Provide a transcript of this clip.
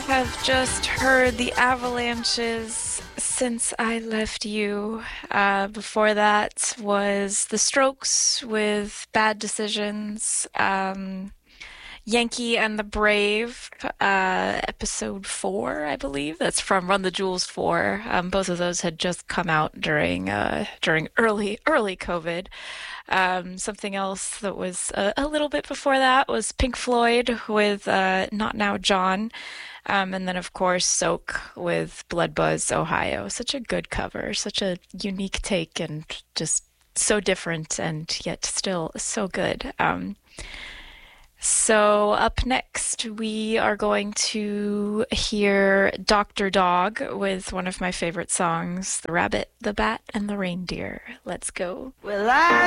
have just heard the Avalanches Since I Left You. Before that was The Strokes with Bad Decisions. Yankee and the Brave, episode 4, I believe. That's from Run the Jewels 4. Both of those had just come out during early COVID. Something else that was a little bit before that was Pink Floyd with Not Now John. And then, of course, Soak with Blood Buzz, Ohio. Such a good cover, such a unique take, and just so different and yet still so good. So up next, we are going to hear Dr. Dog with one of my favorite songs, The Rabbit, the Bat, and the Reindeer. Let's go. Well, I